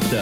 Agenda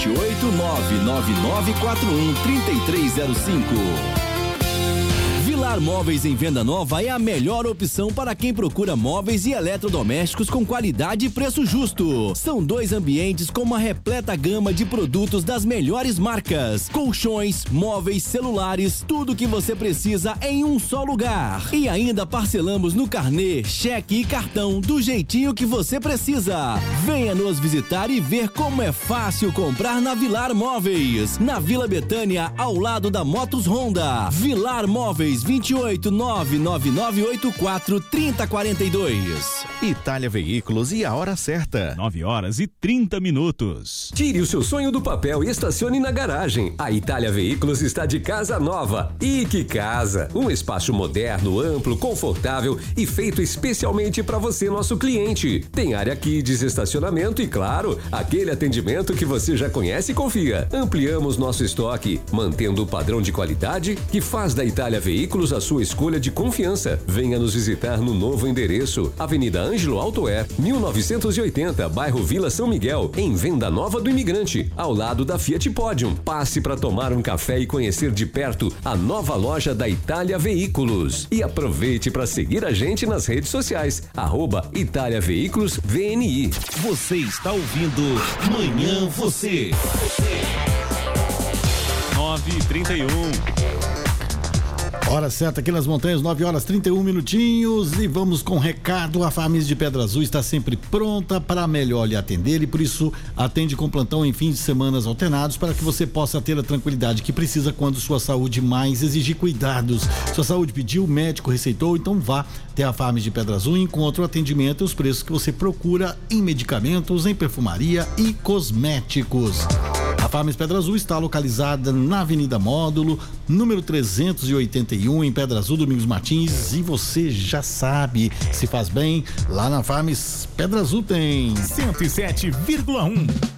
28999413305. Vilar Móveis em Venda Nova é a melhor opção para quem procura móveis e eletrodomésticos com qualidade e preço justo. São 2 ambientes com uma repleta gama de produtos das melhores marcas. Colchões, móveis, celulares, tudo que você precisa em um só lugar. E ainda parcelamos no carnê, cheque e cartão do jeitinho que você precisa. Venha nos visitar e ver como é fácil comprar na Vilar Móveis. Na Vila Betânia, ao lado da Motos Honda. Vilar Móveis 28999843042. Itália Veículos e a hora certa. 9h30. Tire o seu sonho do papel e estacione na garagem. A Itália Veículos está de casa nova. E que casa! Um espaço moderno, amplo, confortável e feito especialmente para você, nosso cliente. Tem área kids, estacionamento e, claro, aquele atendimento que você já conhece e confia. Ampliamos nosso estoque, mantendo o padrão de qualidade que faz da Itália Veículos a sua escolha de confiança. Venha nos visitar no novo endereço, Avenida Ângelo Altoer, 1980, bairro Vila São Miguel, em Venda Nova do Imigrante, ao lado da Fiat Podium. Passe para tomar um café e conhecer de perto a nova loja da Itália Veículos. E aproveite para seguir a gente nas redes sociais, @Itália Veículos VNI. Você está ouvindo Manhã Você. 9h31. Hora certa aqui nas montanhas, 9h31 e vamos com recado. A Farmácia de Pedra Azul está sempre pronta para melhor lhe atender e por isso atende com plantão em fins de semanas alternados para que você possa ter a tranquilidade que precisa quando sua saúde mais exigir cuidados. Sua saúde pediu, o médico receitou, então vá até a Farmácia de Pedra Azul e encontre o atendimento e os preços que você procura em medicamentos, em perfumaria e cosméticos. A Farmácia Pedra Azul está localizada na Avenida Módulo, número 381, em Pedra Azul, Domingos Martins. E você já sabe, se faz bem, lá na Farmácia Pedra Azul tem 107,1.